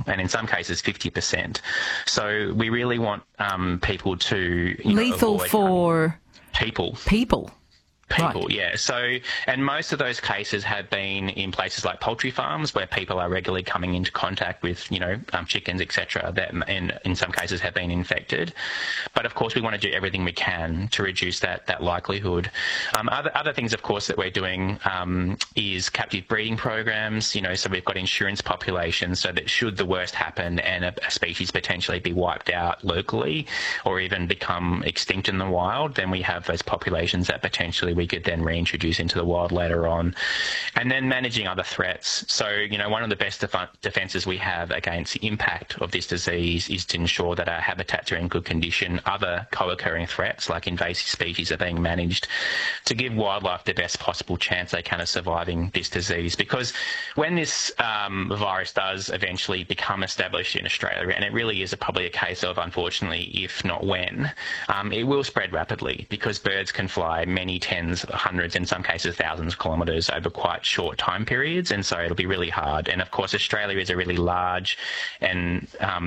and in some cases 50%. So we really want people to lethal avoid for people. People, right. Yeah. So, and most of those cases have been in places like poultry farms where people are regularly coming into contact with, chickens, etc., that in some cases have been infected. But of course, we want to do everything we can to reduce that likelihood. Other things, of course, that we're doing is captive breeding programs. So we've got insurance populations so that should the worst happen and a species potentially be wiped out locally or even become extinct in the wild, then we have those populations that potentially we could then reintroduce into the wild later on. And then managing other threats. So, one of the best defences we have against the impact of this disease is to ensure that our habitats are in good condition. Other co-occurring threats like invasive species are being managed to give wildlife the best possible chance they can of surviving this disease. Because when this virus does eventually become established in Australia, and it really is probably a case of, unfortunately, if not when, it will spread rapidly because birds can fly many tens, hundreds, in some cases thousands of kilometres over quite short time periods, and so it'll be really hard. And of course, Australia is a really large and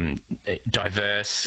diverse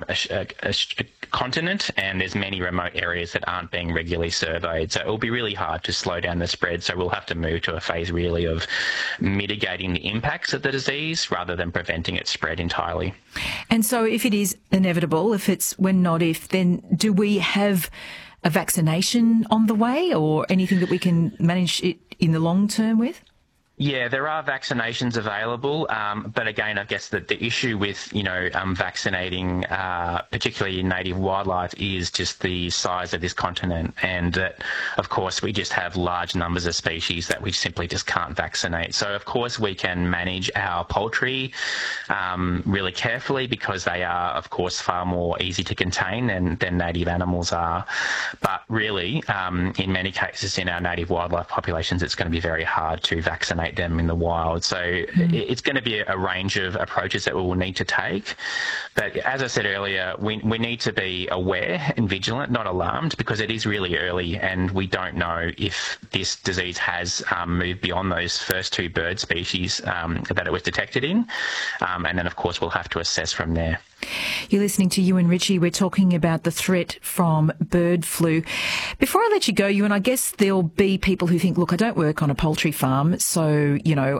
continent, and there's many remote areas that aren't being regularly surveyed, so it'll be really hard to slow down the spread. So we'll have to move to a phase really of mitigating the impacts of the disease rather than preventing its spread entirely. And so if it is inevitable, if it's when not if, then do we have a vaccination on the way or anything that we can manage it in the long term with? Yeah, there are vaccinations available, but again, I guess that the issue with, vaccinating particularly native wildlife is just the size of this continent, and that, of course, we just have large numbers of species that we simply just can't vaccinate. So, of course, we can manage our poultry really carefully because they are, of course, far more easy to contain than native animals are. But really, in many cases in our native wildlife populations, it's going to be very hard to vaccinate them in the wild. So it's going to be a range of approaches that we will need to take. But as I said earlier, we need to be aware and vigilant, not alarmed, because it is really early and we don't know if this disease has moved beyond those first two bird species that it was detected in. And then, of course, we'll have to assess from there. You're listening to Ewan Ritchie. We're talking about the threat from bird flu. Before I let you go, Ewan, I guess there'll be people who think, look, I don't work on a poultry farm, so,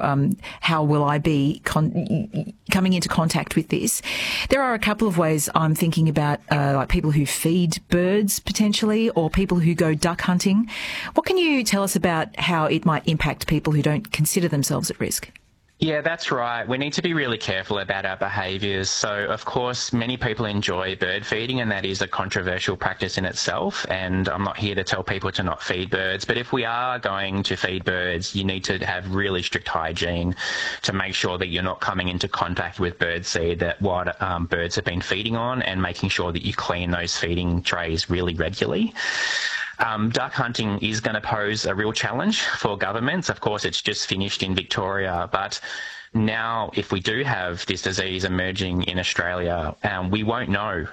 how will I be coming into contact with this? There are a couple of ways I'm thinking about, like people who feed birds potentially, or people who go duck hunting. What can you tell us about how it might impact people who don't consider themselves at risk? Yeah, that's right. We need to be really careful about our behaviours. So, of course, many people enjoy bird feeding, and that is a controversial practice in itself. And I'm not here to tell people to not feed birds. But if we are going to feed birds, you need to have really strict hygiene to make sure that you're not coming into contact with bird seed that wild birds have been feeding on, and making sure that you clean those feeding trays really regularly. Duck hunting is going to pose a real challenge for governments. Of course, it's just finished in Victoria, but now if we do have this disease emerging in Australia, we won't know,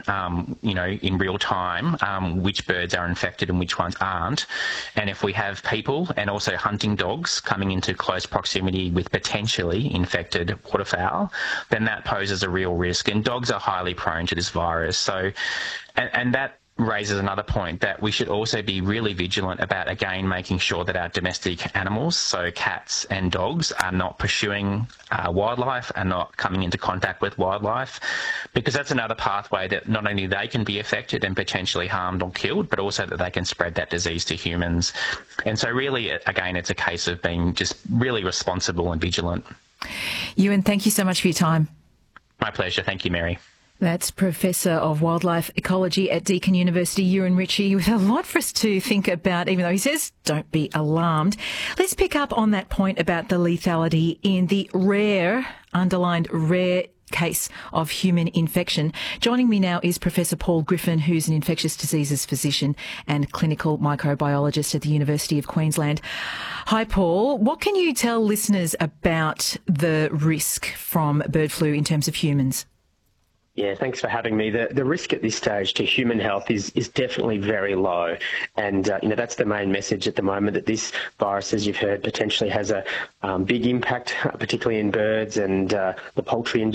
in real time which birds are infected and which ones aren't. And if we have people and also hunting dogs coming into close proximity with potentially infected waterfowl, then that poses a real risk. And dogs are highly prone to this virus. So, and that raises another point that we should also be really vigilant about, again, making sure that our domestic animals, so cats and dogs, are not pursuing wildlife and not coming into contact with wildlife, because that's another pathway that not only they can be affected and potentially harmed or killed, but also that they can spread that disease to humans. And so really, again, it's a case of being just really responsible and vigilant. Ewan, thank you so much for your time. My pleasure. Thank you, Mary. That's Professor of Wildlife Ecology at Deakin University, Ewan Ritchie, with a lot for us to think about, even though he says don't be alarmed. Let's pick up on that point about the lethality in the rare, underlined rare, case of human infection. Joining me now is Professor Paul Griffin, who's an infectious diseases physician and clinical microbiologist at the University of Queensland. Hi, Paul. What can you tell listeners about the risk from bird flu in terms of humans? Yeah, thanks for having me. The risk at this stage to human health is definitely very low. And, that's the main message at the moment, that this virus, as you've heard, potentially has a big impact, particularly in birds and the poultry industry.